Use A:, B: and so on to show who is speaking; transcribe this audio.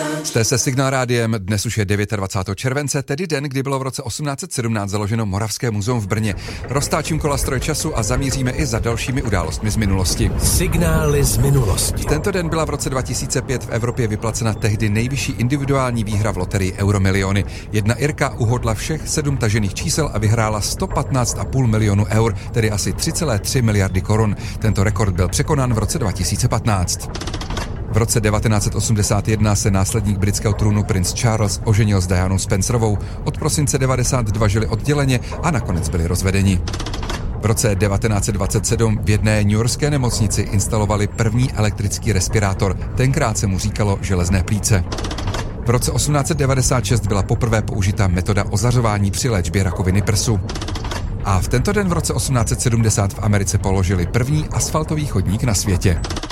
A: Jste se Signál rádiem, dnes už je 29. července, tedy den, kdy bylo v roce 1817 založeno Moravské muzeum v Brně. Roztáčím kola stroj času a zamíříme i za dalšími událostmi z minulosti.
B: Signály z minulosti.
A: V tento den byla v roce 2005 v Evropě vyplacena tehdy nejvyšší individuální výhra v loterii Euromiliony. Jedna Irka uhodla všech 7 tažených čísel a vyhrála 115,5 milionu eur, tedy asi 3,3 miliardy korun. Tento rekord byl překonán v roce 2015. V roce 1981 se následník britského trůnu princ Charles oženil s Dianou Spencerovou. Od prosince 92 žili odděleně a nakonec byli rozvedeni. V roce 1927 v jedné newyorské nemocnici instalovali první elektrický respirátor. Tenkrát se mu říkalo železné plíce. V roce 1896 byla poprvé použita metoda ozařování při léčbě rakoviny prsu. A v tento den v roce 1870 v Americe položili první asfaltový chodník na světě.